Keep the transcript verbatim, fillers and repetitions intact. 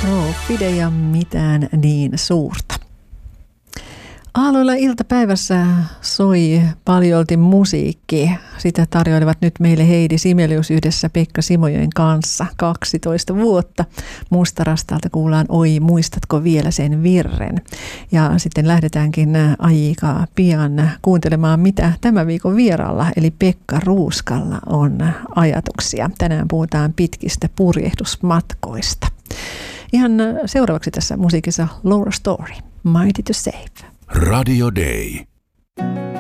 No, Fide ja mitään niin suurta. Aalloilla iltapäivässä soi paljolti musiikki. Sitä tarjoilevat nyt meille Heidi Sibelius yhdessä Pekka Simojoen kanssa kaksitoista vuotta. Mustarastalta kuullaan Oi, muistatko vielä sen virren? Ja sitten lähdetäänkin aika pian kuuntelemaan, mitä tämän viikon vieraalla, eli Pekka Ruuskalla, on ajatuksia. Tänään puhutaan pitkistä purjehdusmatkoista. Ihan seuraavaksi tässä musiikissa Laura Story, Mighty to Save. Radio Day.